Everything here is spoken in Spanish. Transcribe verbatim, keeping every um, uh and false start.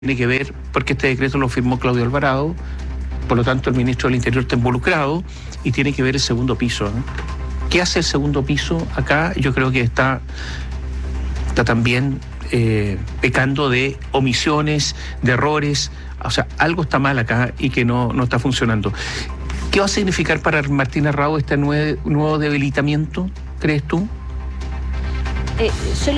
tiene que ver, porque este decreto lo firmó Claudio Alvarado, por lo tanto el ministro del Interior está involucrado, y tiene que ver el segundo piso, ¿no? ¿Qué hace el segundo piso acá? Yo creo que está, está también eh, pecando de omisiones, de errores, o sea, algo está mal acá y que no, no está funcionando. ¿Qué va a significar para Martín Arrau este nuevo, nuevo debilitamiento, crees tú? Eh, yo lo